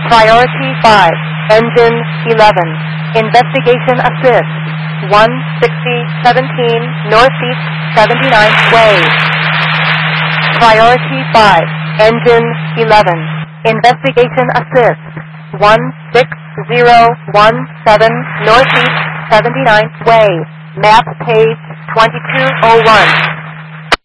Priority 5, Engine 11. Investigation Assist. 16017 Northeast 79th Way. Priority 5, Engine 11. Investigation Assist. 16017 Northeast 79th Way. Map page 2201.